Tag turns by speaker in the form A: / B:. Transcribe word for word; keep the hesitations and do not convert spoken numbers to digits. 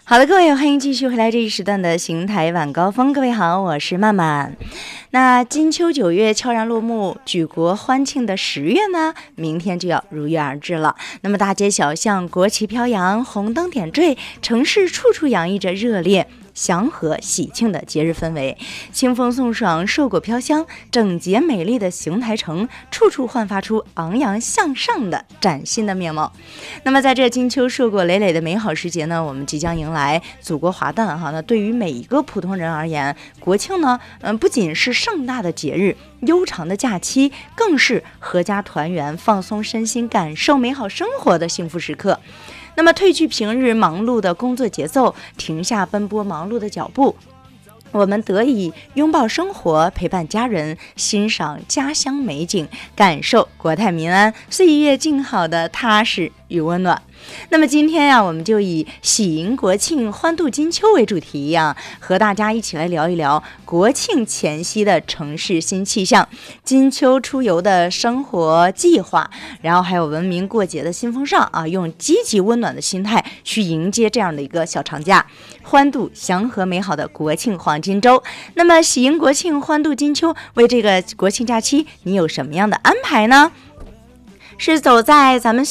A: 好的，各位，欢迎继续回来这一时段的邢台晚高峰。各位好，我是曼曼。那金秋九月悄然落幕，举国欢庆的十月呢，明天就要如约而至了。那么大街小巷国旗飘扬，红灯点缀，城市处处洋溢着热烈祥和喜庆的节日氛围，清风送爽，硕果飘香，整洁美丽的邢台城处处焕发出昂扬向上的崭新的面貌。那么在这金秋硕果累累的美好时节呢，我们即将迎来祖国华诞哈。那对于每一个普通人而言，国庆呢，嗯，不仅是盛大的节日，悠长的假期，更是阖家团圆、放松身心、感受美好生活的幸福时刻。那么褪去平日忙碌的工作节奏，停下奔波忙碌的脚步，我们得以拥抱生活，陪伴家人，欣赏家乡美景，感受国泰民安、岁月静好的踏实与温暖。那么今天呀、啊，我们就以喜迎国庆、欢度金秋为主题呀、啊，和大家一起来聊一聊国庆前夕的城市新气象、金秋出游的生活计划，然后还有文明过节的新风尚啊，用积极温暖的心态去迎接这样的一个小长假，欢度祥和美好的国庆黄金周。那么喜迎国庆、欢度金秋，为这个国庆假期你有什么样的安排呢？是走在咱们